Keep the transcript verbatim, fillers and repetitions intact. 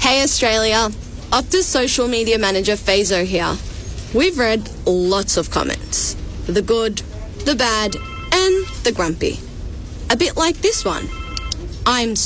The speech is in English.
Hey Australia, Optus social media manager Fazo here. We've read lots of comments. The good, the bad, and the grumpy. A bit like this one. I'm